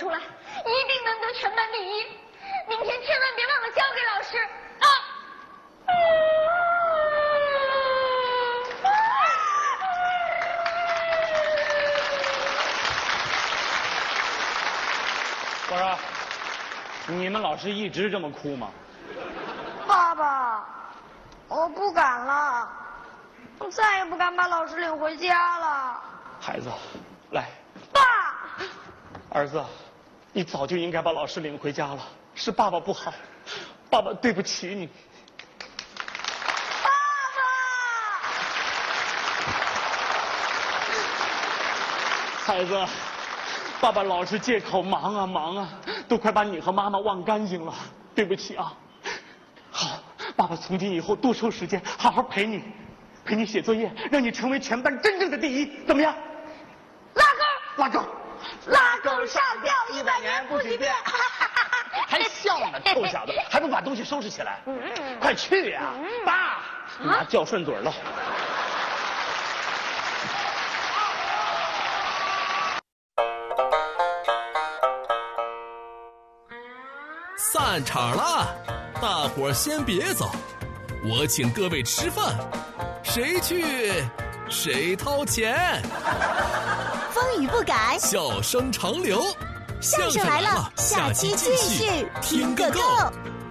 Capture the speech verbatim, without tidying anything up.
出来，一定能得全班第一。明天千万别忘了交给老师啊！ 我说，你们老师一直这么哭吗？ 爸爸，我不敢了，我再也不敢把老师领回家了。 孩子，来。 爸， 儿子，你早就应该把老师领回家了，是爸爸不好，爸爸对不起你。 爸爸，孩子，爸爸老是借口忙啊忙啊，都快把你和妈妈忘干净了，对不起啊。好，爸爸从今以后多抽时间，好好陪你，陪你写作业，让你成为全班真正的第一，怎么样？ 拉钩， 拉钩。 拉钩上吊一百年不许变！ 还笑呢，臭小子，还不把东西收拾起来？快去呀！爸，妈叫顺嘴了。 散场了，大伙儿先别走，我请各位吃饭，谁去谁掏钱。 风雨不改， 笑声长流。 相声来了，下期继续听个够。